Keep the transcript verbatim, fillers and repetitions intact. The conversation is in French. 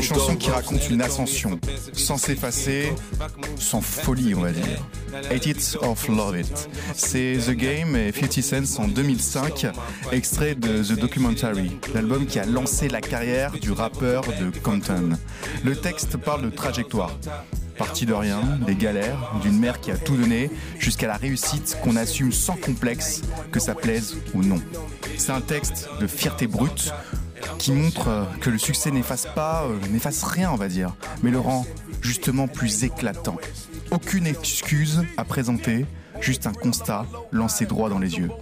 chanson qui raconte une ascension, sans s'effacer, sans folie on va dire. Hate It or Love It. C'est The Game et fifty Cent en deux mille cinq, extrait de The Documentary, l'album qui a lancé la carrière du rappeur de Compton. Le texte parle de trajectoire. Parti de rien, des galères, d'une mère qui a tout donné, jusqu'à la réussite qu'on assume sans complexe, que ça plaise ou non. C'est un texte de fierté brute qui montre que le succès n'efface pas, euh, n'efface rien on va dire, mais le rend justement plus éclatant. Aucune excuse à présenter, juste un constat lancé droit dans les yeux.